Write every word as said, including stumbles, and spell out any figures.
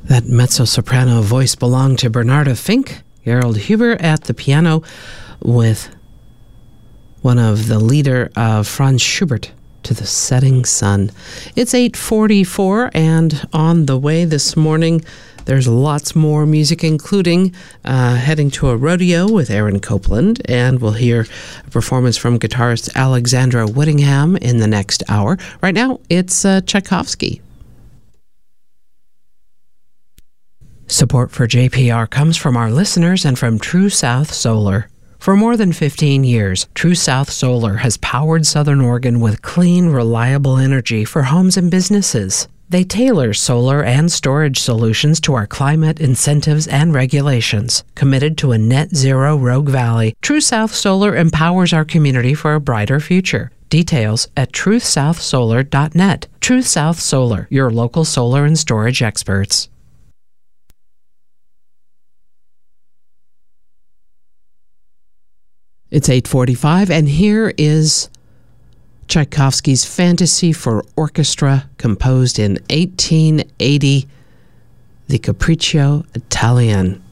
That mezzo-soprano voice belonged to Bernarda Fink. Gerald Huber at the piano with one of the leader of Franz Schubert, To the Setting Sun. It's eight forty-four, and on the way this morning, there's lots more music, including uh, heading to a rodeo with Aaron Copland, and we'll hear a performance from guitarist Alexandra Whittingham in the next hour. Right now, it's uh, Tchaikovsky. Support for J P R comes from our listeners and from True South Solar. For more than fifteen years, True South Solar has powered Southern Oregon with clean, reliable energy for homes and businesses. They tailor solar and storage solutions to our climate, incentives, and regulations. Committed to a net zero Rogue Valley, True South Solar empowers our community for a brighter future. Details at truth south solar dot net. Truth South Solar, your local solar and storage experts. It's eight forty-five, and here is Tchaikovsky's Fantasy for Orchestra, composed in eighteen eighty, the Capriccio Italian.